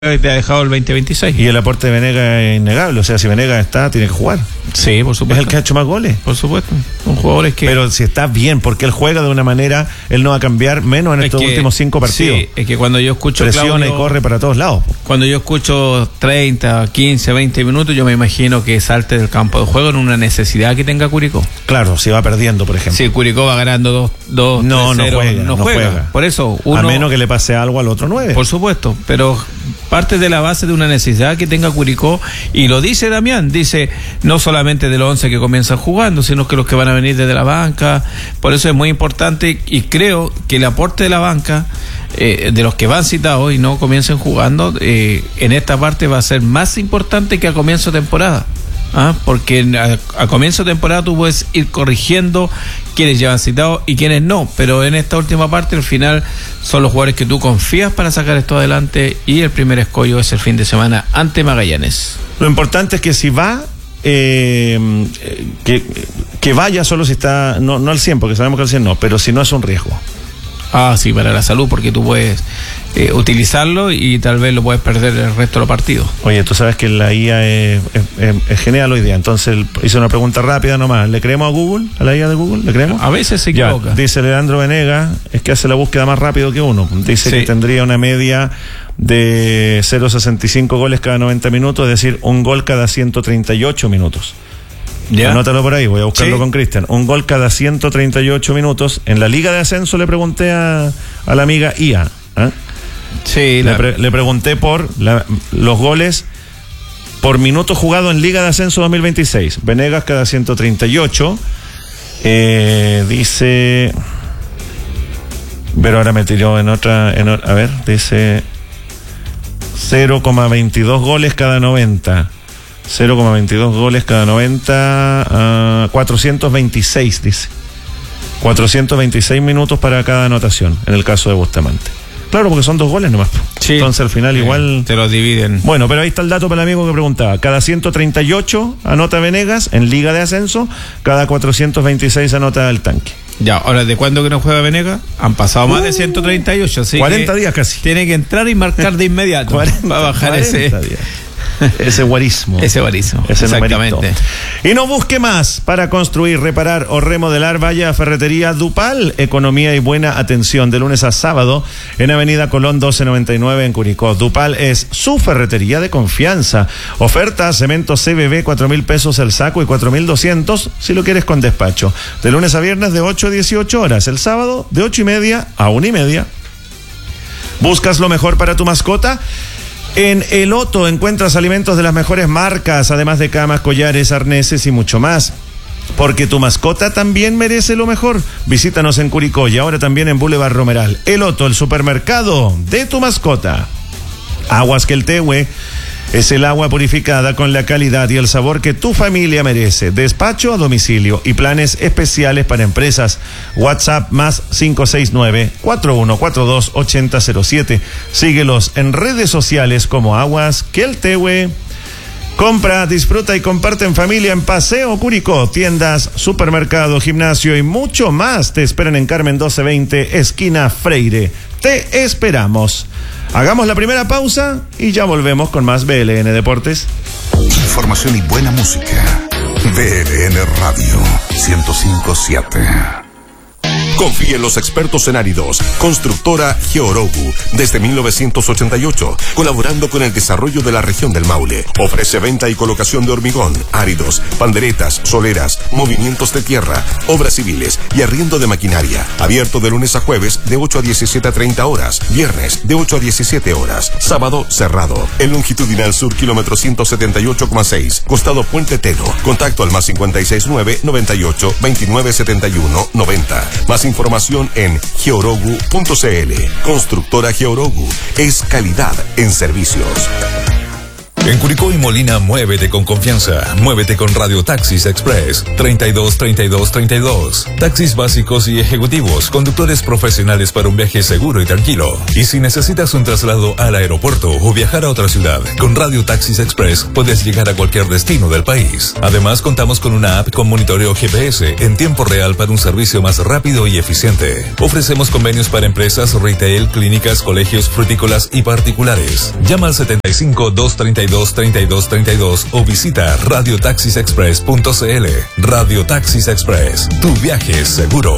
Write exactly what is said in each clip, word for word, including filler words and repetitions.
te ha dejado el veinte veintiséis. Y el aporte de Venegas es innegable, o sea, si Venegas está, tiene que jugar. Sí, por supuesto. Es el que ha hecho más goles. Por supuesto. Son jugadores que... Pero si está bien, porque él juega de una manera, él no va a cambiar menos en es estos que, últimos cinco partidos. Sí, es que cuando yo escucho presiona Claudio, y corre para todos lados. Cuando yo escucho treinta, quince, veinte minutos, yo me imagino que salte del campo de juego en una necesidad que tenga Curicó. Claro, si va perdiendo, por ejemplo. Si Curicó va ganando dos, dos, no, no juega, no, no juega. juega. Por eso, uno, a menos que le pase algo al otro nueve. Por supuesto, pero parte de la base de una necesidad que tenga Curicó, y lo dice Damián, dice no solamente de los once que comienzan jugando, sino que los que van a venir desde la banca. Por eso es muy importante, y creo que el aporte de la banca, eh, de los que van citados y no comiencen jugando, eh, en esta parte va a ser más importante que a comienzo de temporada. ¿Ah? Porque a, a comienzo de temporada tú puedes ir corrigiendo quienes llevan citados y quienes no, pero en esta última parte al final son los jugadores que tú confías para sacar esto adelante, y el primer escollo es el fin de semana ante Magallanes. Lo importante es que si va, eh, que, que vaya solo si está, no, no al cien, porque sabemos que al cien no, pero si no es un riesgo. Ah, sí, para la salud, porque tú puedes eh, utilizarlo y tal vez lo puedes perder el resto de los partidos. Oye, tú sabes que la I A es, es, es genial hoy día, entonces hice una pregunta rápida nomás. ¿Le creemos a Google, a la I A de Google? ¿Le creemos? A veces se equivoca. Ya, dice Leandro Venegas, es que hace la búsqueda más rápido que uno. Dice sí, que tendría una media de cero coma sesenta y cinco goles cada noventa minutos, es decir, un gol cada ciento treinta y ocho minutos. ¿Ya? Anótalo por ahí, voy a buscarlo, sí, con Cristian. Un gol cada ciento treinta y ocho minutos. En la Liga de Ascenso le pregunté a, a la amiga I A. ¿eh? Sí, le, pre, le pregunté por la, los goles por minuto jugado en Liga de Ascenso dos mil veintiséis. Venegas cada ciento treinta y ocho. Eh, dice... Pero ahora me tiró en otra... En, a ver, dice... cero coma veintidós goles cada noventa. cero coma veintidós goles cada noventa, uh, cuatrocientos veintiséis, dice. cuatrocientos veintiséis minutos para cada anotación, en el caso de Bustamante. Claro, porque son dos goles nomás. Sí. Entonces al final sí, igual... te los dividen. Bueno, pero ahí está el dato para el amigo que preguntaba. Cada ciento treinta y ocho anota Venegas en Liga de Ascenso, cada cuatrocientos veintiséis anota el Tanque. Ya, ahora, ¿de cuándo que no juega Venegas? Han pasado uh, más de ciento treinta y ocho, así cuarenta días casi. Tiene que entrar y marcar de inmediato. cuarenta, va a bajar ese... días. Ese guarismo. Ese guarismo. Ese exactamente. Numerito. Y no busque más. Para construir, reparar o remodelar, vaya a Ferretería Dupal. Economía y buena atención de lunes a sábado en Avenida Colón doce noventa y nueve en Curicó. Dupal es su ferretería de confianza. Oferta: cemento C B B, cuatro mil pesos el saco y cuatro mil doscientos si lo quieres con despacho. De lunes a viernes de ocho a dieciocho horas. El sábado de ocho y media a una y media. ¿Buscas lo mejor para tu mascota? En El Otto encuentras alimentos de las mejores marcas, además de camas, collares, arneses y mucho más. Porque tu mascota también merece lo mejor. Visítanos en Curicó y ahora también en Boulevard Romeral. El Otto, el supermercado de tu mascota. Aguas Queltehue es el agua purificada con la calidad y el sabor que tu familia merece. Despacho a domicilio y planes especiales para empresas. WhatsApp más cinco seis nueve, cuatro uno cuatro dos, ocho cero cero siete. Síguelos en redes sociales como Aguas Queltehue. Compra, disfruta y comparte en familia en Paseo Curicó. Tiendas, supermercado, gimnasio y mucho más te esperan en Carmen doce veinte, esquina Freire. Te esperamos. Hagamos la primera pausa y ya volvemos con más B L N Deportes. Información y buena música. B L N Radio ciento cinco punto siete. Confía en los expertos en áridos. Constructora Georogu, desde mil novecientos ochenta y ocho, colaborando con el desarrollo de la región del Maule. Ofrece venta y colocación de hormigón, áridos, panderetas, soleras, movimientos de tierra, obras civiles y arriendo de maquinaria. Abierto de lunes a jueves de ocho a diecisiete a treinta horas, viernes de ocho a diecisiete horas, sábado cerrado. En longitudinal sur, kilómetro ciento setenta y ocho coma seis, costado Puente Teno. Contacto al más cincuenta y seis nueve, noventa y ocho, veintinueve setenta y uno, noventa. Más información en georogu punto c l. Constructora Georogu es calidad en servicios. En Curicó y Molina, muévete con confianza. Muévete con Radio Taxis Express. treinta y dos, treinta y dos, treinta y dos. Taxis básicos y ejecutivos. Conductores profesionales para un viaje seguro y tranquilo. Y si necesitas un traslado al aeropuerto o viajar a otra ciudad, con Radio Taxis Express puedes llegar a cualquier destino del país. Además, contamos con una app con monitoreo G P S en tiempo real para un servicio más rápido y eficiente. Ofrecemos convenios para empresas, retail, clínicas, colegios, frutícolas y particulares. Llama al setenta y cinco, doscientos treinta y dos, treinta y dos treinta y dos o visita radio taxis express punto c l. Radio Taxis Express, tu viaje es seguro.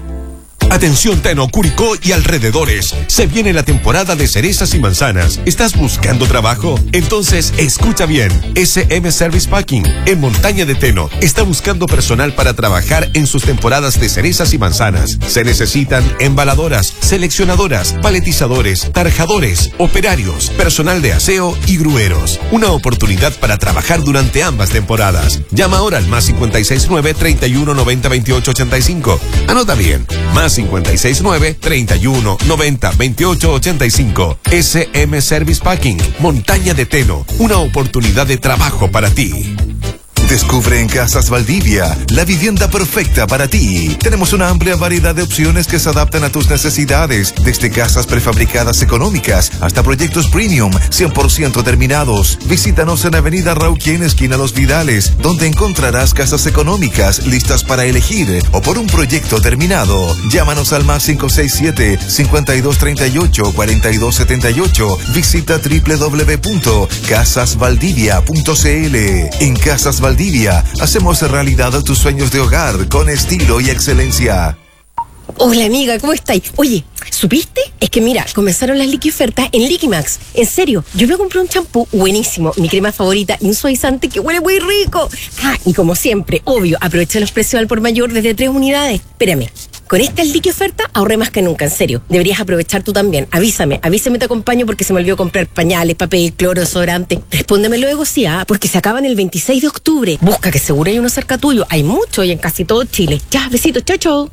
Atención Teno, Curicó y alrededores. Se viene la temporada de cerezas y manzanas. ¿Estás buscando trabajo? Entonces escucha bien. S M Service Packing en Montaña de Teno está buscando personal para trabajar en sus temporadas de cerezas y manzanas. Se necesitan embaladoras, seleccionadoras, paletizadores, tarjadores, operarios, personal de aseo y grueros. Una oportunidad para trabajar durante ambas temporadas. Llama ahora al más cincuenta y seis nueve, treinta y uno, noventa, veintiocho, ochenta y cinco. Anota bien. Más cincuenta y seis nueve, treinta y uno, noventa, veintiocho, ochenta y cinco. S M Service Packing, Montaña de Teno, una oportunidad de trabajo para ti. Descubre en Casas Valdivia la vivienda perfecta para ti. Tenemos una amplia variedad de opciones que se adaptan a tus necesidades, desde casas prefabricadas económicas hasta proyectos premium cien por ciento terminados. Visítanos en Avenida Rauquien, esquina Los Vidales, donde encontrarás casas económicas listas para elegir o por un proyecto terminado. Llámanos al más cinco seis siete, cincuenta y dos treinta y ocho, cuarenta y dos setenta y ocho. Visita doble u doble u doble u punto casas valdivia punto c l. En Casas Valdivia hacemos realidad tus sueños de hogar con estilo y excelencia. Hola amiga, ¿cómo estáis? Oye, ¿supiste? Es que mira, comenzaron las liqui ofertas en Liquimax. En serio, yo me compré un champú buenísimo, mi crema favorita y un suavizante que huele muy rico. Ah, y como siempre, obvio, aproveché los precios al por mayor desde tres unidades. Espérame, con esta liqui oferta ahorré más que nunca, en serio. Deberías aprovechar tú también. Avísame, avísame, te acompaño porque se me olvidó comprar pañales, papel, cloro, desodorante. Respóndeme luego sí, ah, porque se acaban el veintiséis de octubre. Busca que seguro hay uno cerca tuyo. Hay mucho y en casi todo Chile. Ya, besitos, chau, chau.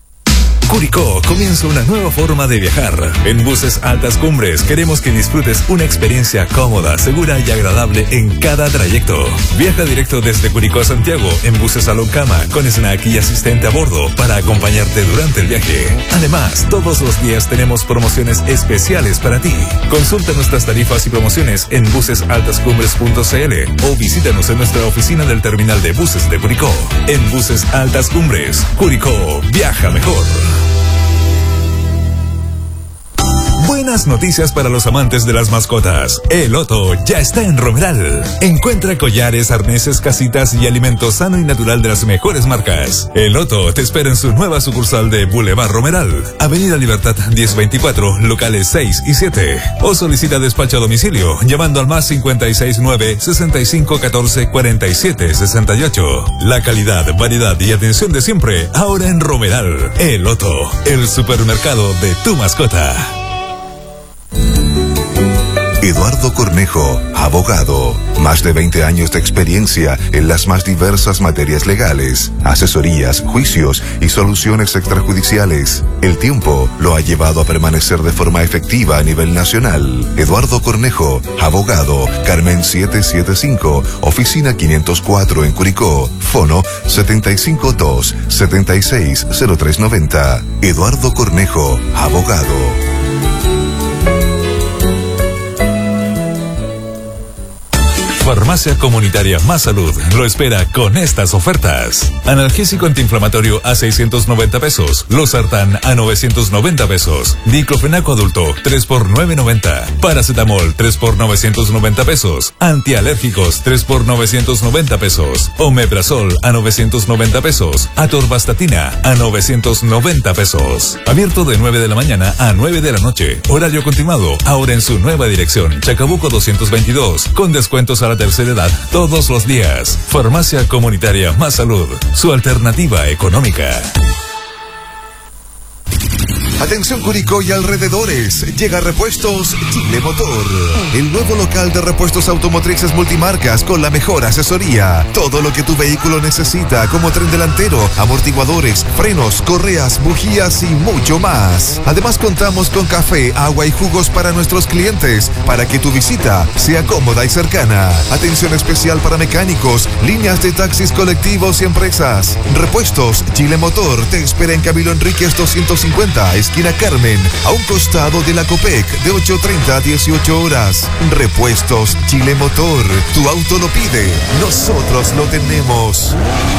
Curicó comienza una nueva forma de viajar. En Buses Altas Cumbres queremos que disfrutes una experiencia cómoda, segura y agradable en cada trayecto. Viaja directo desde Curicó a Santiago en buses Salón Cama con snack y asistente a bordo para acompañarte durante el viaje. Además, todos los días tenemos promociones especiales para ti. Consulta nuestras tarifas y promociones en buses altas cumbres punto c l o visítanos en nuestra oficina del terminal de buses de Curicó. En Buses Altas Cumbres, Curicó, viaja mejor. Buenas noticias para los amantes de las mascotas. El Otto ya está en Romeral. Encuentra collares, arneses, casitas y alimento sano y natural de las mejores marcas. El Otto te espera en su nueva sucursal de Boulevard Romeral, Avenida Libertad diez veinticuatro, locales seis y siete. O solicita despacho a domicilio llamando al más cincuenta y seis nueve, sesenta y cinco catorce, cuarenta y siete sesenta y ocho. La calidad, variedad y atención de siempre ahora en Romeral. El Otto, el supermercado de tu mascota. Eduardo Cornejo, abogado. Más de veinte años de experiencia en las más diversas materias legales, asesorías, juicios y soluciones extrajudiciales. El tiempo lo ha llevado a permanecer de forma efectiva a nivel nacional. Eduardo Cornejo, abogado. Carmen setecientos setenta y cinco, oficina quinientos cuatro en Curicó. Fono setenta y cinco dos, setenta y seis, cero tres noventa. Eduardo Cornejo, abogado. Farmacia Comunitaria Más Salud lo espera con estas ofertas. Analgésico antiinflamatorio a seiscientos noventa pesos. Losartán a novecientos noventa pesos. Diclofenaco adulto tres por novecientos noventa. Paracetamol tres por novecientos noventa pesos. Antialérgicos tres por novecientos noventa pesos. Omeprazol a novecientos noventa pesos. Atorvastatina a novecientos noventa pesos. Abierto de nueve de la mañana a nueve de la noche. Horario continuado. Ahora en su nueva dirección. Chacabuco doscientos veintidós. Con descuentos a la tercera edad todos los días. Farmacia Comunitaria Más Salud, su alternativa económica. Atención Curicó y alrededores, llega Repuestos Chile Motor, el nuevo local de repuestos automotrices multimarcas con la mejor asesoría. Todo lo que tu vehículo necesita, como tren delantero, amortiguadores, frenos, correas, bujías y mucho más. Además contamos con café, agua y jugos para nuestros clientes, para que tu visita sea cómoda y cercana. Atención especial para mecánicos, líneas de taxis colectivos y empresas. Repuestos Chile Motor te espera en Camilo Enríquez doscientos cincuenta, esquina Carmen, a un costado de la Copec, de ocho treinta a dieciocho horas. Repuestos Chile Motor, tu auto lo pide, nosotros lo tenemos.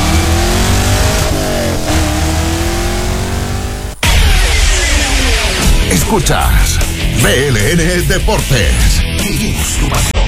Escuchas B L N Deportes. Vivimos tu pasión.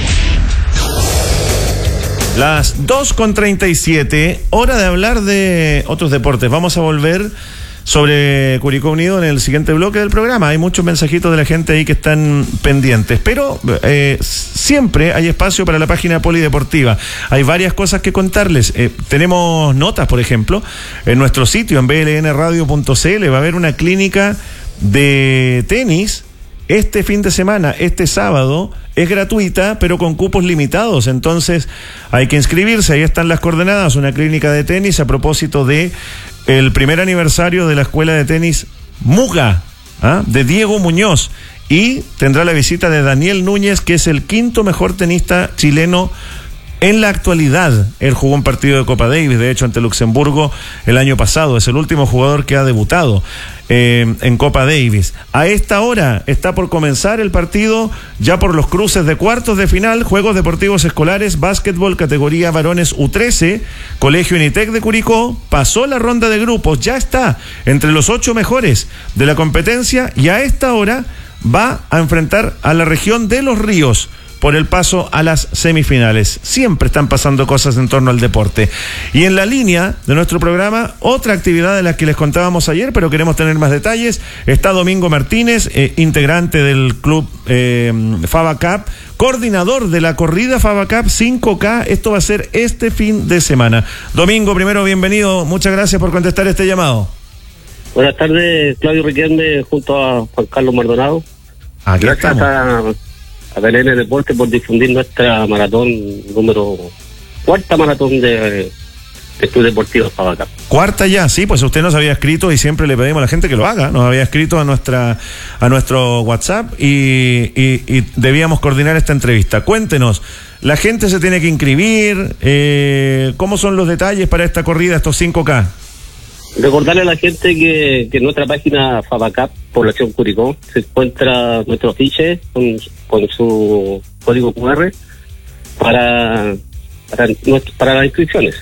Las dos con treinta y siete, hora de hablar de otros deportes. Vamos a volver sobre Curicó Unido en el siguiente bloque del programa. Hay muchos mensajitos de la gente ahí que están pendientes, pero eh, siempre hay espacio para la página polideportiva. Hay varias cosas que contarles. Eh, tenemos notas, por ejemplo, en nuestro sitio, en b l n radio punto c l, va a haber una clínica de tenis este fin de semana, este sábado. Es gratuita, pero con cupos limitados, entonces hay que inscribirse. Ahí están las coordenadas, una clínica de tenis a propósito de el primer aniversario de la escuela de tenis Muga, ¿ah? de Diego Muñoz, y tendrá la visita de Daniel Núñez, que es el quinto mejor tenista chileno en la actualidad. Él jugó un partido de Copa Davis, de hecho, ante Luxemburgo el año pasado. Es el último jugador que ha debutado eh, en Copa Davis. A esta hora está por comenzar el partido, ya por los cruces de cuartos de final. Juegos Deportivos Escolares, básquetbol, categoría varones U trece. Colegio Unitec de Curicó pasó la ronda de grupos, ya está entre los ocho mejores de la competencia, y a esta hora va a enfrentar a la región de Los Ríos por el paso a las semifinales. Siempre están pasando cosas en torno al deporte. Y en la línea de nuestro programa, otra actividad de la que les contábamos ayer, pero queremos tener más detalles, está Domingo Martínez, eh, integrante del club eh, Faba Cup, coordinador de la corrida Faba Cup cinco K. Esto va a ser este fin de semana. Domingo, primero, bienvenido. Muchas gracias por contestar este llamado. Buenas tardes, Claudio Riquelme, junto a Juan Carlos Maldonado. Aquí Gracias estamos. a a B L N Deporte por difundir nuestra maratón número cuarta maratón de, de Club Deportivo Faba Cup. Cuarta ya, sí, pues usted nos había escrito y siempre le pedimos a la gente que lo haga. Nos había escrito a nuestra a nuestro WhatsApp y, y, y debíamos coordinar esta entrevista. Cuéntenos, la gente se tiene que inscribir, eh, ¿cómo son los detalles para esta corrida, estos cinco K? Recordarle a la gente que, que en nuestra página Faba Cup, Población Curicó, se encuentra nuestro afiche con, con su código Q R para, para, para las inscripciones.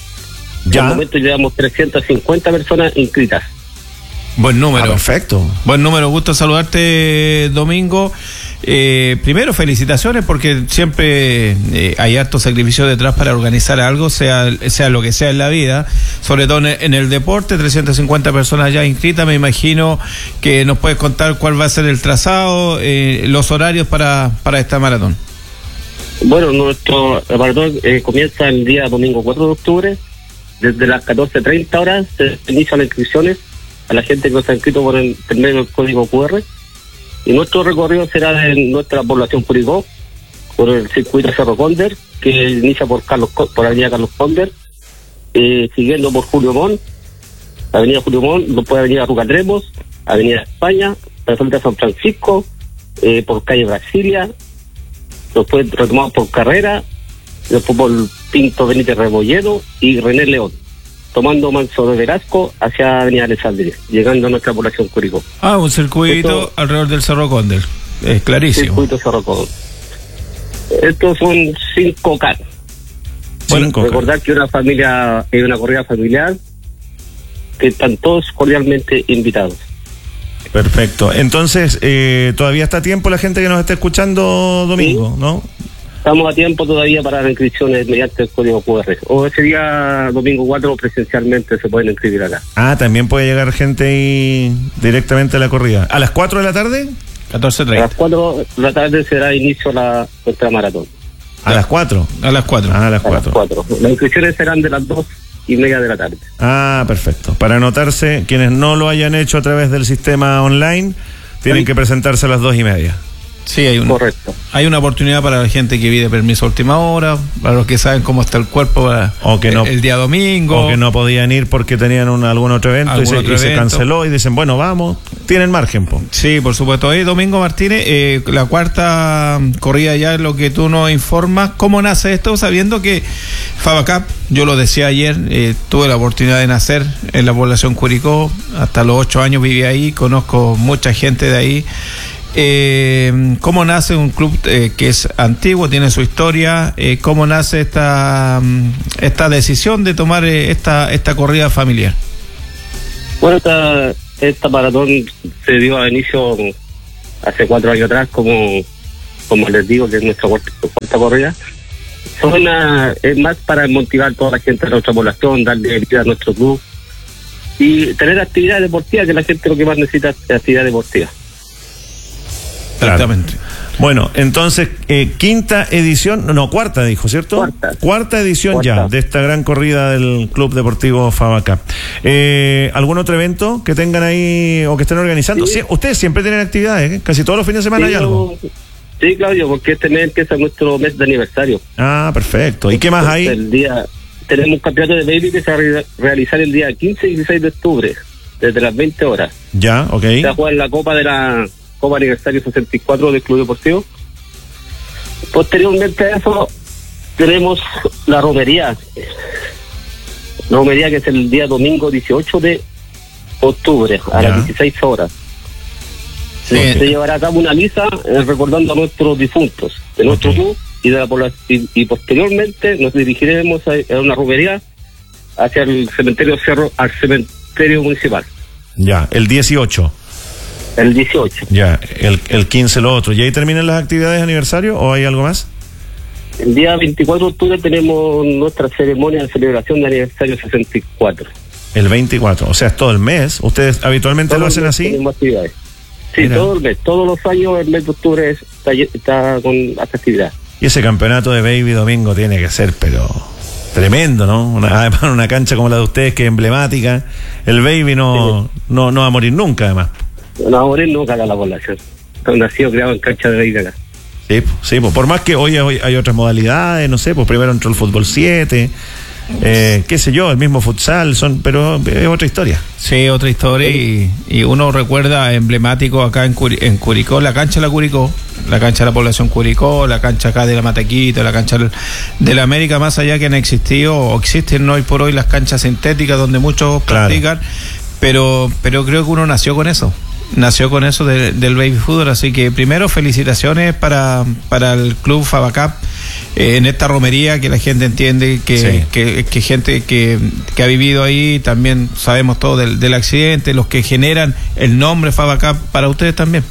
Ya. En el momento llevamos trescientas cincuenta personas inscritas. Buen número. Ah, perfecto. Buen número, gusto saludarte, Domingo. Eh, primero, felicitaciones, porque siempre eh, hay harto sacrificio detrás para organizar algo, sea sea lo que sea en la vida, sobre todo en el, en el deporte. Trescientas cincuenta personas ya inscritas. Me imagino que nos puedes contar cuál va a ser el trazado, eh, los horarios para, para esta maratón. Bueno, nuestro maratón eh, comienza el día domingo cuatro de octubre. Desde las catorce treinta horas se inician las inscripciones a la gente que no se ha inscrito por el medio del código Q R. Y nuestro recorrido será en nuestra población Curicó, por el circuito Cerro Cóndor, que inicia por Carlos por Avenida Carlos Cóndor, eh, siguiendo por Julio Montt, Avenida Julio Montt, después Avenida Rucatremos, Avenida España, Plazoleta San Francisco, eh, por calle Brasilia, después retomamos por Carrera, después por Pinto Benítez Rebolledo y René León, tomando Manso de Velasco hacia Avenida Alessandria, llegando a nuestra población Curicó. Ah, un circuito Esto, alrededor del Cerro Cóndor. Es clarísimo. Circuito Cerro Cóndor. Estos son cinco K. Bueno, Cinco recordar K. que una familia, es una corrida familiar, que están todos cordialmente invitados. Perfecto. Entonces, eh, todavía está a tiempo la gente que nos está escuchando, Domingo, Sí. ¿no? Estamos a tiempo todavía para las inscripciones mediante el código Q R. O ese día, domingo cuatro, presencialmente se pueden inscribir acá. Ah, también puede llegar gente ahí directamente a la corrida. ¿A las cuatro de la tarde? catorce A treinta. las cuatro de la tarde será inicio la nuestra maratón. A las cuatro. A las cuatro. Ah, a las A las cuatro. cuatro. Las inscripciones serán de las dos y media de la tarde. Ah, perfecto. Para anotarse, quienes no lo hayan hecho a través del sistema online, tienen Sí. que presentarse a las dos y media. Sí, hay una, Correcto. hay una oportunidad para la gente que pide permiso a última hora, para los que saben cómo está el cuerpo para O que no- el, el día domingo. O que no podían ir porque tenían un, algún otro evento y, Algún se, otro y se evento. canceló y dicen, bueno, vamos, tienen margen, po. Sí, por supuesto. Hoy, Domingo Martínez, eh, la cuarta corrida ya es lo que tú nos informas. ¿Cómo nace esto? Sabiendo que Fabacap, yo lo decía ayer, eh, tuve la oportunidad de nacer en la población Curicó, hasta los ocho años viví ahí, conozco mucha gente de ahí. Eh, ¿Cómo nace un club eh, que es antiguo, tiene su historia? Eh, ¿Cómo nace esta, esta decisión de tomar eh, esta, esta corrida familiar? Bueno, esta, esta maratón se dio a inicio hace cuatro años atrás, como, como les digo, que es nuestra cuarta, cuarta corrida. Son una, es más para motivar a toda la gente de nuestra población, darle vida a nuestro club y tener actividad deportiva, que la gente lo que más necesita es actividad deportiva. Exactamente. Bueno, entonces, eh, quinta edición, no, cuarta dijo, ¿cierto? Cuarta. Cuarta edición Cuarta. ya de esta gran corrida del Club Deportivo Fabacap. Eh, ¿Algún otro evento que tengan ahí o que estén organizando? Sí. Sí, ustedes siempre tienen actividades, ¿eh? Casi todos los fines de semana Sí, hay algo. sí, Claudio, porque este mes empieza nuestro mes de aniversario. Ah, perfecto. ¿Y qué más hay? El día, tenemos un campeonato de baby que se va a re- realizar el día quince y dieciséis de octubre, desde las veinte horas. Ya, ok. Se va a jugar la Copa de la Copa Aniversario sesenta y cuatro del Club Deportivo. Posteriormente a eso, tenemos la romería. La romería que es el día domingo dieciocho de octubre, a Ya. las dieciséis horas. Sí. Se llevará a cabo una misa eh, recordando a nuestros difuntos de nuestro Ok. club y de la población, y, y posteriormente nos dirigiremos a, a una romería hacia el cementerio Cerro, al cementerio municipal, Ya, el dieciocho. el dieciocho. Ya, el, el quince lo otro. ¿Y ahí terminan las actividades de aniversario o hay algo más? El día veinticuatro de octubre tenemos nuestra ceremonia de celebración de aniversario sesenta y cuatro. El veinticuatro, o sea, es todo el mes. ¿Ustedes habitualmente Todo lo el hacen mes así? Tenemos actividades. Sí, Mira. todo el mes, todos los años el mes de octubre es- está, lle- está con esta actividad. Y ese campeonato de Baby Domingo tiene que ser, pero tremendo, ¿no? Una, además, una cancha como la de ustedes, que es emblemática. El Baby no, no, no va a morir nunca, además. No, Morel no caga la población. Nacido creado en cancha de baby acá. Sí, po, sí, po. Por más que hoy hay, hay otras modalidades, no sé, pues primero entró el fútbol siete, eh, qué sé yo, el mismo futsal, son, pero es otra historia. Sí, otra historia y, y uno recuerda emblemático acá en, Curi- en Curicó, la cancha de la Curicó, la cancha de la población Curicó, la cancha acá de la Matequita, la cancha del- de la América, más allá que han existido o existen hoy por hoy las canchas sintéticas donde muchos Claro. practican, pero, pero creo que uno nació con eso. Nació con eso de- del baby fútbol, así que primero felicitaciones para, para el club Fabacap eh, en esta romería, que la gente entiende que, Sí. que, que gente que, que ha vivido ahí, también sabemos todo del, del accidente, los que generan el nombre Fabacap para ustedes también.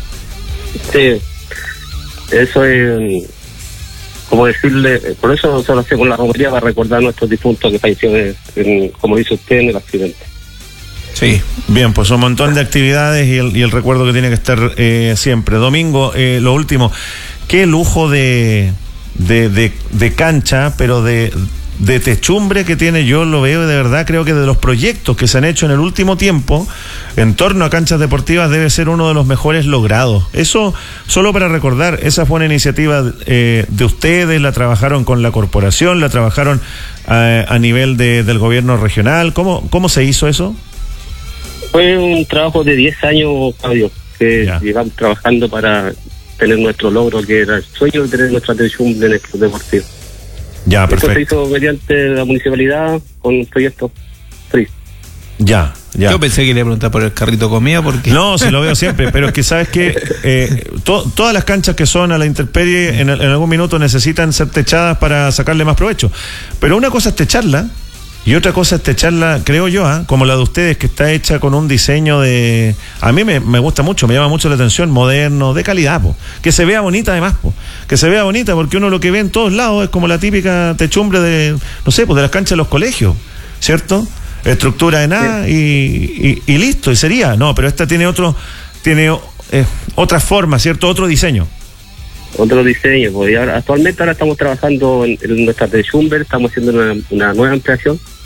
Sí, eso es, como decirle, por eso nosotros hacemos la romería, para recordar a nuestros difuntos que fallecieron, en- en- como dice usted, en el accidente. Sí. Bien, pues un montón de actividades y el, y el recuerdo que tiene que estar eh, siempre. Domingo, eh, lo último, qué lujo de, de, de, de cancha, pero de, de techumbre que tiene. Yo lo veo y de verdad creo que de los proyectos que se han hecho en el último tiempo en torno a canchas deportivas debe ser uno de los mejores logrados. Eso, solo para recordar, esa fue una iniciativa eh, de ustedes, la trabajaron con la corporación, la trabajaron a, a nivel de, del gobierno regional. ¿Cómo, cómo se hizo eso? Fue un trabajo de diez años, Claudio, que Ya. llevamos trabajando para tener nuestro logro, que era el sueño de tener nuestra atención en el club deportivo. Ya, Eso se perfecto. hizo mediante la municipalidad con un proyecto free. Ya, ya. Yo pensé que le iba a preguntar por el carrito comida porque... No, sí lo veo siempre, pero es que sabes que eh, to- todas las canchas que son a la intemperie en, en algún minuto necesitan ser techadas para sacarle más provecho. Pero una cosa es techarla y otra cosa es techarla, creo yo, ¿ah? Como la de ustedes, que está hecha con un diseño de... A mí me, me gusta mucho, me llama mucho la atención, moderno, de calidad, po. Que se vea bonita además, po. Que se vea bonita, porque uno lo que ve en todos lados es como la típica techumbre de, no sé, pues de las canchas de los colegios, ¿cierto? Estructura de nada y, y, y listo, y sería. No, pero esta tiene otro, tiene eh, otra forma, ¿cierto? Otro diseño. Otro diseño, pues, y ahora, actualmente ahora estamos trabajando en, en nuestra techumbre, estamos haciendo una, una nueva ampliación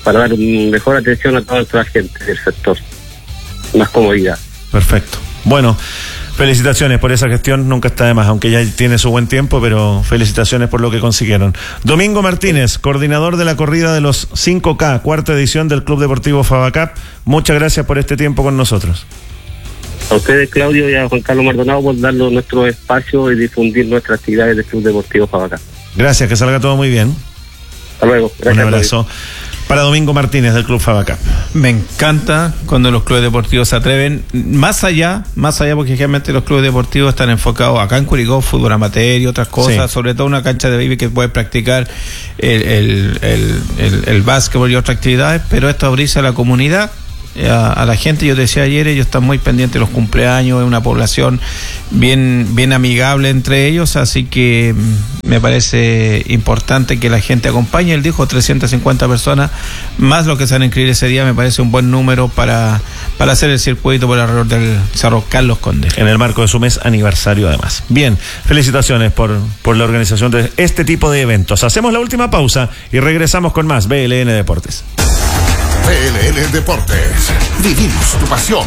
para dar mejor atención a toda nuestra gente del sector, más comodidad. Perfecto. Bueno, felicitaciones por esa gestión, nunca está de más, aunque ya tiene su buen tiempo, pero felicitaciones por lo que consiguieron. Domingo Martínez, coordinador de la corrida de los cinco K, cuarta edición del Club Deportivo Favacap, muchas gracias por este tiempo con nosotros. A ustedes, Claudio, y a Juan Carlos Maldonado por darnos nuestro espacio y difundir nuestras actividades del Club Deportivo Favacap. Gracias, que salga todo muy bien. Hasta luego. Gracias. Un abrazo. Para Domingo Martínez del Club Favacap. Me encanta cuando los clubes deportivos se atreven más allá, más allá porque generalmente los clubes deportivos están enfocados acá en Curicó, fútbol amateur y otras cosas, sí. Sobre todo una cancha de baby que puede practicar el, el, el, el, el básquetbol y otras actividades, pero esto abrirse a la comunidad. A, a la gente, yo te decía ayer, ellos están muy pendientes de los cumpleaños, es una población bien bien amigable entre ellos, así que me parece importante que la gente acompañe. Él dijo trescientas cincuenta personas, más lo que se van a inscribir ese día, me parece un buen número para, para hacer el circuito por alrededor del Cerro Carlos Conde. En el marco de su mes aniversario además. Bien, felicitaciones por, por la organización de este tipo de eventos. Hacemos la última pausa y regresamos con más B L N Deportes. B L N Deportes. Vivimos tu pasión.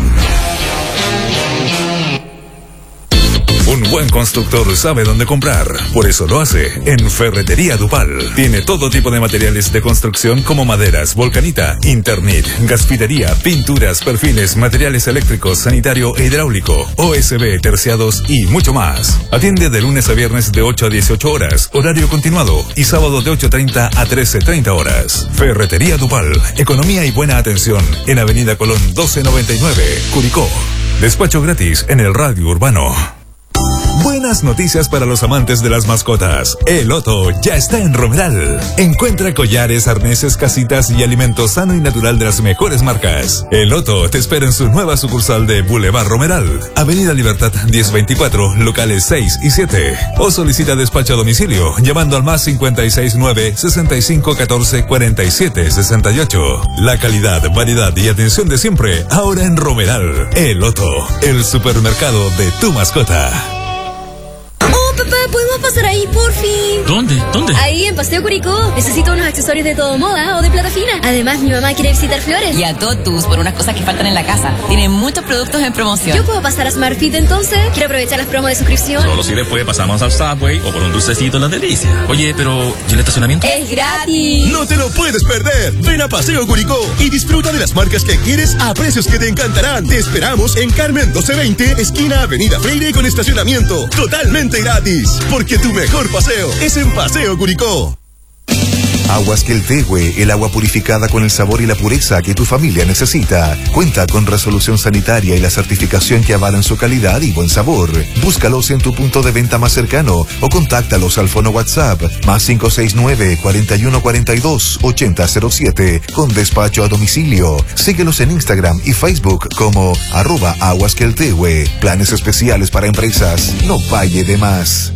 Un buen constructor sabe dónde comprar, por eso lo hace en Ferretería Dupal. Tiene todo tipo de materiales de construcción como maderas, volcanita, internet, gasfitería, pinturas, perfiles, materiales eléctricos, sanitario e hidráulico, O S B, terciados y mucho más. Atiende de lunes a viernes de ocho a dieciocho horas, horario continuado, y sábado de ocho treinta a trece treinta horas. Ferretería Dupal, economía y buena atención en Avenida Colón doce noventa y nueve, Curicó. Despacho gratis en el radio urbano. Buenas noticias para los amantes de las mascotas. El Otto ya está en Romeral. Encuentra collares, arneses, casitas y alimento sano y natural de las mejores marcas. El Otto te espera en su nueva sucursal de Boulevard Romeral, Avenida Libertad diez veinticuatro, locales seis y siete. O solicita despacho a domicilio llamando al más cincuenta y seis nueve, sesenta y cinco catorce, cuarenta y siete sesenta y ocho. La calidad, variedad y atención de siempre ahora en Romeral. El Otto, el supermercado de tu mascota. Papá, ¿podemos pasar ahí, por fin? ¿Dónde? ¿Dónde? Ahí, en Paseo Curicó. Necesito unos accesorios de todo moda o de plata fina. Además, mi mamá quiere visitar Flores. Y a Totus por unas cosas que faltan en la casa. Tienen muchos productos en promoción. ¿Yo puedo pasar a Smartfit entonces? Quiero aprovechar las promos de suscripción. Solo si después pasamos al Subway o por un dulcecito en la delicia. Oye, pero ¿y el estacionamiento? ¡Es gratis! ¡No te lo puedes perder! Ven a Paseo Curicó y disfruta de las marcas que quieres a precios que te encantarán. Te esperamos en Carmen doce veinte, esquina Avenida Freire con estacionamiento. Totalmente gratis. Porque tu mejor paseo es en Paseo Curicó. Aguas Queltehue, el agua purificada con el sabor y la pureza que tu familia necesita. Cuenta con resolución sanitaria y la certificación que avalan su calidad y buen sabor. Búscalos en tu punto de venta más cercano o contáctalos al fono WhatsApp más cinco seis nueve, cuarenta y uno cuarenta y dos, ochenta cero siete con despacho a domicilio. Síguelos en Instagram y Facebook como arroba Aguas Queltehue. Planes especiales para empresas. No pague de más.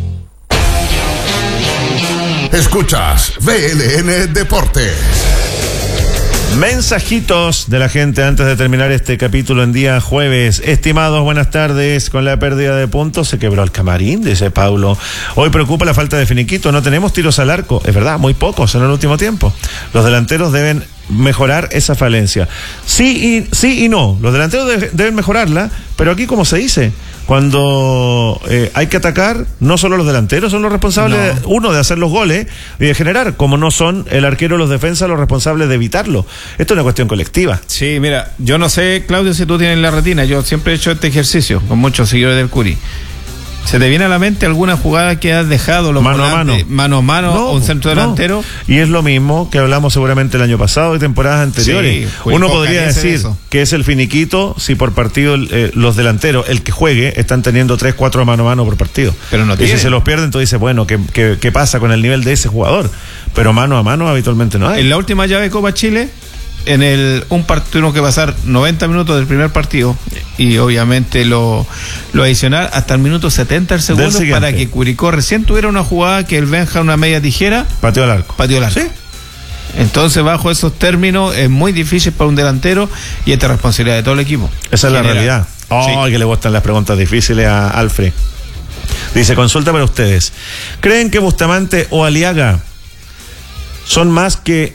Escuchas B L N Deportes. Mensajitos de la gente antes de terminar este capítulo en día jueves. Estimados, buenas tardes. Con la pérdida de puntos se quebró el camarín, dice Paulo. Hoy preocupa la falta de finiquito. No tenemos tiros al arco. Es verdad, muy pocos en el último tiempo. Los delanteros deben mejorar esa falencia. Sí y, sí y no. Los delanteros de, deben mejorarla, pero aquí, como se dice, cuando eh, hay que atacar, no solo los delanteros son los responsables, no. uno, de hacer los goles y de generar, como no son el arquero o los defensas los responsables de evitarlo. Esto es una cuestión colectiva. Sí, mira, yo no sé, Claudio, si tú tienes la retina, yo siempre he hecho este ejercicio con muchos seguidores del Curi. ¿Se te viene a la mente alguna jugada que has dejado los mano volantes, a mano mano a mano no, o un centro delantero? No. Y es lo mismo que hablamos seguramente el año pasado y temporadas anteriores. Sí, uno podría decir que es el finiquito si por partido eh, los delanteros, el que juegue, están teniendo tres, cuatro mano a mano por partido. Pero no y tiene. si se los pierden, entonces dices, bueno, ¿qué, qué, ¿qué pasa con el nivel de ese jugador? Pero mano a mano habitualmente no hay. En la última llave de Copa Chile, en el un partido tuvieron que pasar noventa minutos del primer partido y obviamente lo, lo adicional hasta el minuto setenta el segundo para que Curicó recién tuviera una jugada que el Benja, una media tijera, pateó al arco. Pateó al arco. ¿Sí? Entonces, bajo esos términos, es muy difícil para un delantero y esta es responsabilidad de todo el equipo. Esa es la realidad. Oh, sí. Que le gustan las preguntas difíciles a Alfred. Dice, consulta para ustedes. ¿Creen que Bustamante o Aliaga son más que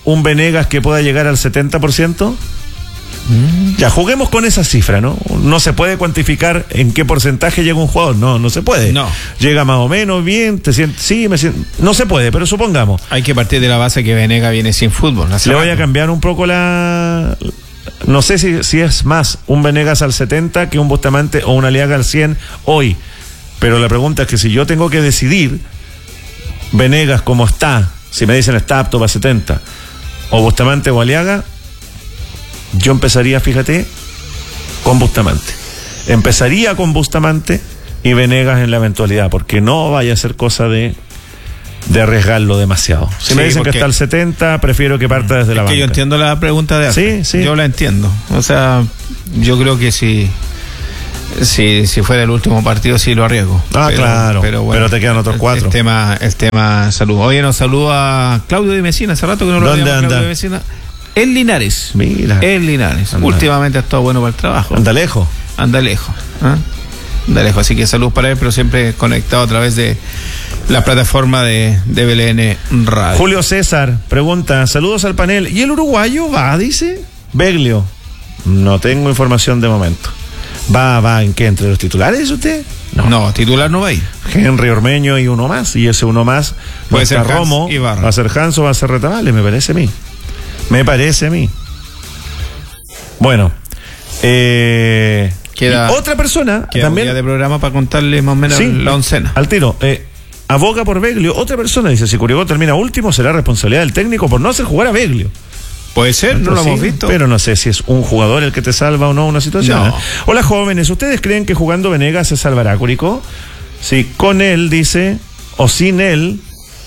un Venegas que pueda llegar al setenta por ciento? Mm. Ya, juguemos con esa cifra, ¿no? No se puede cuantificar en qué porcentaje llega un jugador, no, no se puede. No. Llega más o menos bien, te sientes, sí, me siento, no se puede, pero supongamos. Hay que partir de la base que Venegas viene sin fútbol. Le voy a cambiar un poco la... No sé si, si es más un Venegas al setenta que un Bustamante o un Aliaga al cien hoy, pero la pregunta es que si yo tengo que decidir Venegas como está, si me dicen está apto para setenta, o Bustamante o Aliaga, yo empezaría, fíjate, con Bustamante. Empezaría con Bustamante y Venegas en la eventualidad, porque no vaya a ser cosa de, de arriesgarlo demasiado. Si sí, me dicen que está al setenta, prefiero que parta desde la banca. Yo entiendo la pregunta de hace. Sí, sí. Yo la entiendo. O sea, yo creo que si, si, si fuera el último partido, sí lo arriesgo. Ah, pero, claro. Pero, bueno, pero te quedan otros cuatro. El tema, el tema salud. Oye, nos saluda Claudio de Mesina. Hace rato que no lo ¿Dónde anda? Claudio de Mesina. En Linares. Mira. En Linares. Anda. Últimamente ha estado bueno para el trabajo. Anda lejos. Anda lejos. ¿eh? Anda lejos. Así que salud para él, pero siempre conectado a través de la plataforma de, de B L N Radio. Julio César pregunta, saludos al panel. ¿Y el uruguayo va, dice? Beglio. No tengo información de momento. ¿Va, va en qué? ¿Entre los titulares usted? No, no titular no va a ir. Henry Ormeño y uno más. Y ese uno más puede ser Romo. Va a ser Hans o va a ser Retamales, me parece a mí. Me parece a mí. Bueno. Eh, Queda otra persona queda también. Un día de programa para contarle más o menos sí, la oncena. Al tiro. Eh, aboga por Beglio. Otra persona dice, si Curicó termina último, será responsabilidad del técnico por no hacer jugar a Beglio. Puede ser, Entonces, no lo sí, hemos visto. Pero no sé si es un jugador el que te salva o no una situación. No. ¿eh? Hola jóvenes, ¿ustedes creen que jugando Venegas se salvará Curicó? Si con él, dice, o sin él.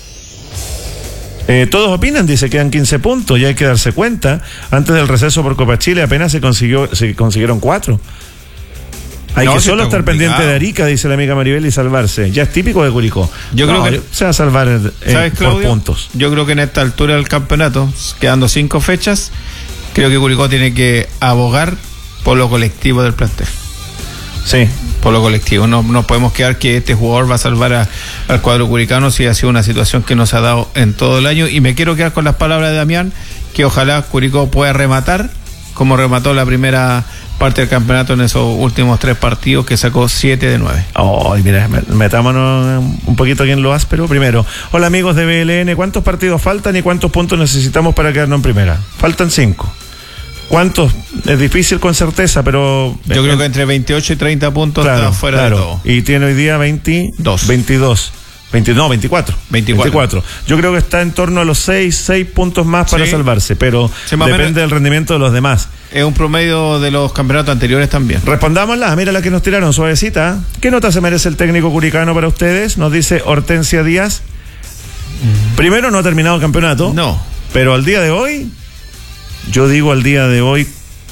Eh, todos opinan, dice, quedan quince puntos y hay que darse cuenta. Antes del receso por Copa Chile apenas se consiguió, se consiguieron cuatro. Hay no, que solo estar complicado. Pendiente de Arica, dice la amiga Maribel, y salvarse. Ya es típico de Curicó. Yo no, creo que se va a salvar eh, ¿sabes, por puntos. Yo creo que en esta altura del campeonato, quedando cinco fechas, creo que Curicó tiene que abogar por lo colectivo del plantel. Sí. Por lo colectivo. No nos podemos quedar que este jugador va a salvar a, al cuadro curicano si ha sido una situación que nos ha dado en todo el año. Y me quiero quedar con las palabras de Damián, que ojalá Curicó pueda rematar como remató la primera parte del campeonato en esos últimos tres partidos, que sacó siete de nueve. Oh, mira, metámonos un poquito aquí en lo áspero. Primero, hola amigos de B L N, ¿cuántos partidos faltan y cuántos puntos necesitamos para quedarnos en primera? Faltan cinco. ¿Cuántos? Es difícil con certeza, pero... Yo creo que entre veintiocho y treinta puntos claro, está fuera claro. de todo. Y tiene hoy día veintidós. veintidós. veinte, no, veinticuatro. veinticuatro. veinticuatro. Yo creo que está en torno a los seis, seis puntos más para sí. salvarse, pero sí, depende del rendimiento de los demás. Es un promedio de los campeonatos anteriores también. Respondámosla, mira la que nos tiraron, suavecita. ¿Qué nota se merece el técnico curicano para ustedes? Nos dice Hortensia Díaz. Mm. Primero, no ha terminado el campeonato. No. Pero al día de hoy... Yo digo al día de hoy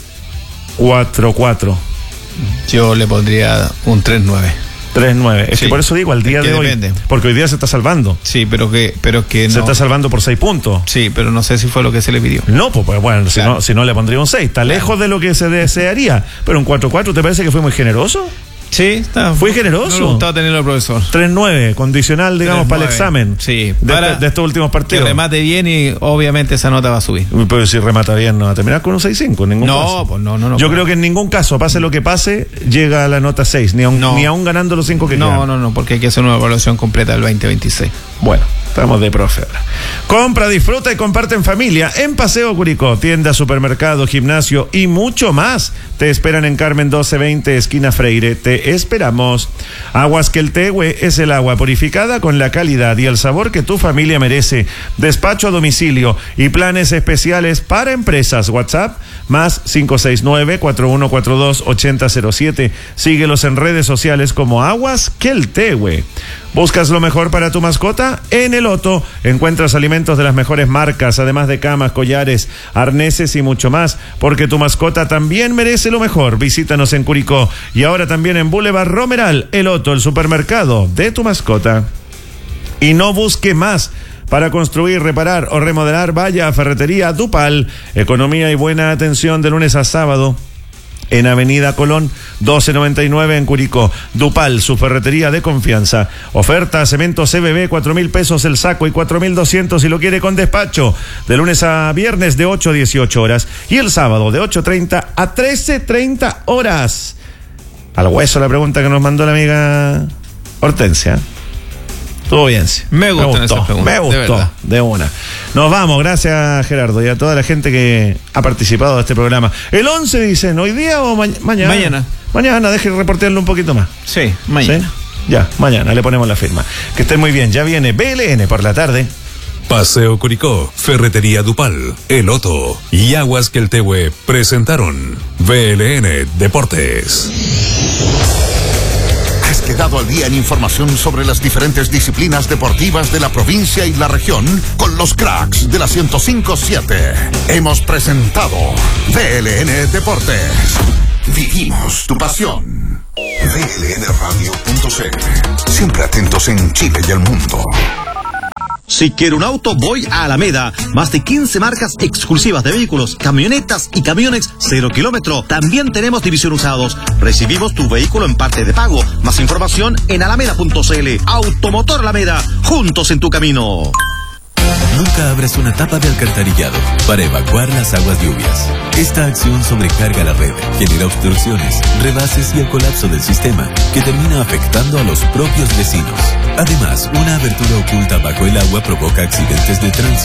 cuatro cuatro. Yo le pondría un tres nueve. tres nueve. Es sí. que por eso digo al día es que de depende. hoy. Porque hoy día se está salvando. Sí, pero que, pero que no. Se está salvando por seis puntos. Sí, pero no sé si fue lo que se le pidió. No, pues, pues bueno, claro. si, no, si no le pondría un seis. Está claro. lejos de lo que se desearía. Pero un cuatro cuatro, ¿te parece que fue muy generoso? Sí, está. Fue generoso. Me gustaba tenerlo al profesor. tres nueve, condicional, digamos, para el examen. Sí, de, para este, de estos últimos partidos. Que remate bien y obviamente esa nota va a subir. Pero si remata bien, no va a terminar con un seis cinco en ningún no, caso. Pues no, no, no. Yo pues. creo que en ningún caso, pase lo que pase, llega a la nota seis, ni aún, no. ni aún ganando los cinco que no, quedan. No, no, no, porque hay que hacer una evaluación completa del veinte veintiséis. Bueno. Estamos de profe. Compra, disfruta y comparte en familia en Paseo Curicó. Tienda, supermercado, gimnasio y mucho más. Te esperan en Carmen doce veinte, esquina Freire. Te esperamos. Aguas Queltehue es el agua purificada con la calidad y el sabor que tu familia merece. Despacho a domicilio y planes especiales para empresas. WhatsApp más cinco seis nueve, cuatro uno cuatro dos, ocho cero cero siete. Síguelos en redes sociales como Aguas Queltehue. ¿Buscas lo mejor para tu mascota? En El Otto encuentras alimentos de las mejores marcas, además de camas, collares, arneses y mucho más, porque tu mascota también merece lo mejor. Visítanos en Curicó y ahora también en Boulevard Romeral. El Otto, el supermercado de tu mascota. Y no busque más. Para construir, reparar o remodelar, vaya a Ferretería Dupal. Economía y buena atención de lunes a sábado. en Avenida Colón doce noventa y nueve en Curicó. Dupal, su ferretería de confianza. Oferta cemento C B B, cuatro mil pesos el saco y cuatro mil doscientos si lo quiere con despacho. De lunes a viernes de ocho a dieciocho horas y el sábado de ocho treinta a trece treinta horas. Al hueso la pregunta que nos mandó la amiga Hortensia. Todo bien, sí. Me gustó, me gustó, me gustó de, de una. Nos vamos, gracias Gerardo y a toda la gente que ha participado de este programa. El once dicen, ¿hoy día o ma- mañana? Mañana. Mañana, deje reportearlo un poquito más. Sí, mañana. ¿Sí? Ya, mañana le ponemos la firma. Que estén muy bien, ya viene B L N por la tarde. Paseo Curicó, Ferretería Dupal, El Otto y Aguas Queltehue presentaron B L N Deportes. Has quedado al día en información sobre las diferentes disciplinas deportivas de la provincia y la región con los cracks de la ciento cinco punto siete. Hemos presentado B L N Deportes. Vivimos tu pasión. B L N radio punto c l. Siempre atentos en Chile y el mundo. Si quiero un auto, voy a Alameda. Más de quince marcas exclusivas de vehículos, camionetas y camiones cero kilómetro. También tenemos división usados. Recibimos tu vehículo en parte de pago. Más información en alameda punto c l. Automotor Alameda, juntos en tu camino. Nunca abras una tapa de alcantarillado para evacuar las aguas lluvias. Esta acción sobrecarga la red, genera obstrucciones, rebases y el colapso del sistema, que termina afectando a los propios vecinos. Además, una abertura oculta bajo el agua provoca accidentes de tránsito.